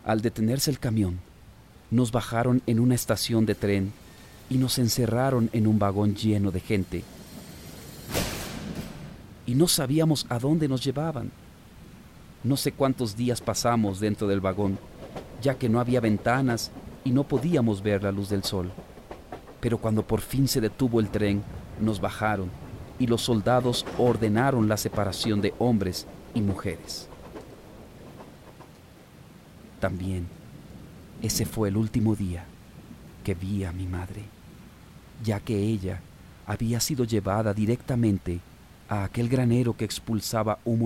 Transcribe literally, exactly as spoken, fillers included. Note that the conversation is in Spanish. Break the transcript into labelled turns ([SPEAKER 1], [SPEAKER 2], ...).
[SPEAKER 1] Al detenerse el camión, nos bajaron en una estación de tren y nos encerraron en un vagón lleno de gente. Y no sabíamos a dónde nos llevaban. No sé cuántos días pasamos dentro del vagón, ya que no había ventanas y no podíamos ver la luz del sol. Pero cuando por fin se detuvo el tren, nos bajaron y los soldados ordenaron la separación de hombres y mujeres. También, ese fue el último día que vi a mi madre, ya que ella había sido llevada directamente a aquel granero que expulsaba humo